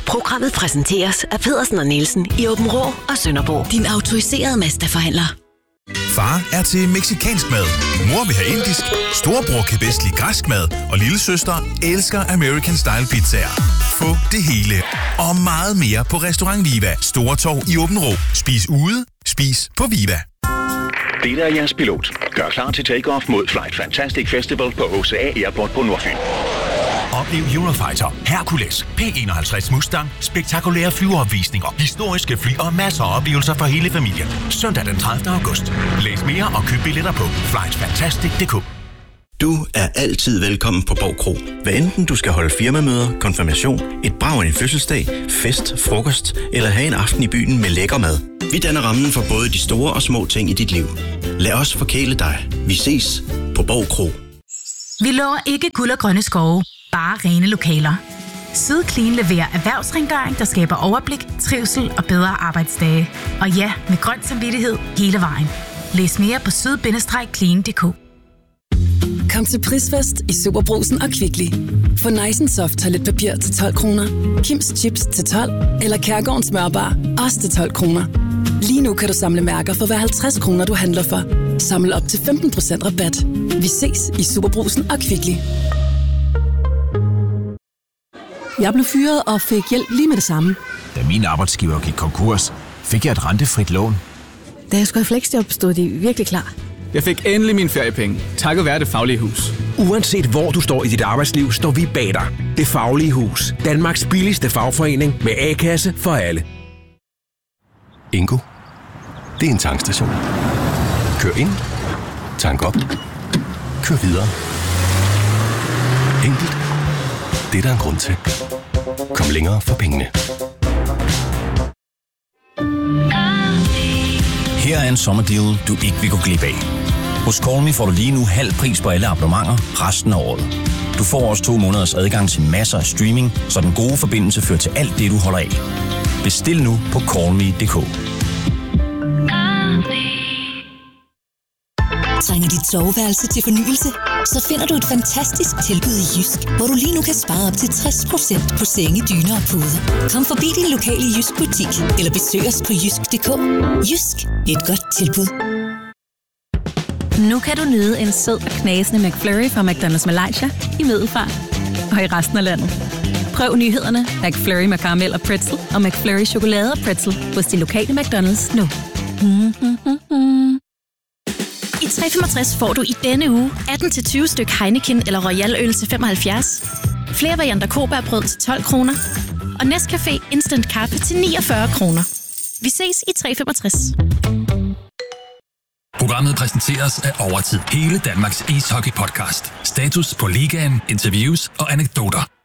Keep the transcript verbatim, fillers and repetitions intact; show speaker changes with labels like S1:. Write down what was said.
S1: Programmet præsenteres af Pedersen og Nielsen i Aabenraa og Sønderborg. Din autoriserede Mazda-forhandler.
S2: Far er til mexicansk mad, mor vil have indisk, storebror kan bedst lide græsk mad, og lillesøster elsker American Style pizzaer. Få det hele og meget mere på Restaurant Viva, Stortorv i Aabenraa. Spis ude, spis på Viva.
S3: Det er jeres pilot. Gør klar til take-off mod Flight Fantastic Festival på H C A Airport på Nordfyn.
S4: Oplev Eurofighter, Hercules, P enoghalvtreds Mustang, spektakulære flyveopvisninger, historiske fly og masser af oplevelser for hele familien. Søndag den tredivte august. Læs mere og køb billetter på flight fantastic punktum d k.
S5: Du er altid velkommen på Borg Kro. Hvad enten du skal holde firmamøder, konfirmation, et brag en fødselsdag, fest, frokost eller have en aften i byen med lækker mad. Vi danner rammen for både de store og små ting i dit liv. Lad os forkæle dig. Vi ses på Borg Kro.
S6: Vi lover ikke guld og grønne skove, bare rene lokaler. Sydclean leverer erhvervsrengøring, der skaber overblik, trivsel og bedre arbejdsdage. Og ja, med grøn samvittighed hele vejen. Læs mere på syd bindestreg clean punktum d k.
S7: Kom til Prisfest i Superbrugsen og Kvickly. Få Nice Soft toiletpapir til tolv kroner, Kims Chips til tolv eller Kærgårdens smørbar også til tolv kroner. Lige nu kan du samle mærker for hver halvtreds kroner, du handler for. Samle op til femten procent rabat. Vi ses i Superbrugsen og Kvickly.
S8: Jeg blev fyret og fik hjælp lige med det samme.
S9: Da min arbejdsgiver gik konkurs, fik jeg et rentefrit lån.
S8: Da jeg skulle have fleksjob, stod de virkelig klar.
S10: Jeg fik endelig mine feriepenge, takket være Det Faglige Hus.
S11: Uanset hvor du står i dit arbejdsliv, står vi bag dig. Det Faglige Hus. Danmarks billigste fagforening med A-kasse for alle.
S12: Ingo, det er en tankstation. Kør ind, tank op, kør videre. Enkelt. Det er der en grund til. Kom længere for pengene.
S4: Her er en sommerdeal, du ikke vil gå glip af. Hos Call Me får du lige nu halv pris på alle abonnementer resten af året. Du får også to måneders adgang til masser af streaming, så den gode forbindelse fører til alt det, du holder af. Bestil nu på call me punktum d k.
S13: Trænger dit soveværelse til fornyelse? Så finder du et fantastisk tilbud i Jysk, hvor du lige nu kan spare op til tres procent på senge, dyner og puder. Kom forbi din lokale Jysk butik, eller besøg os på jysk punktum d k. Jysk, et godt tilbud.
S14: Nu kan du nyde en sød og knasende McFlurry fra McDonald's Malaysia i Middelfart og i resten af landet. Prøv nyhederne McFlurry med karamel og pretzel og McFlurry chokolade og pretzel hos de lokale McDonald's nu. Mm-hmm.
S15: I tre femogtres får du i denne uge atten til tyve styk Heineken eller Royal Øl til femoghalvfjerds, flere varianter Kobærbrød til tolv kroner og Nescafé Instant Kaffe til niogfyrre kroner. Vi ses i tre femogtres.
S4: Programmet præsenteres af Overtid. Hele Danmarks ishockey-podcast. Status på ligaen, interviews og anekdoter.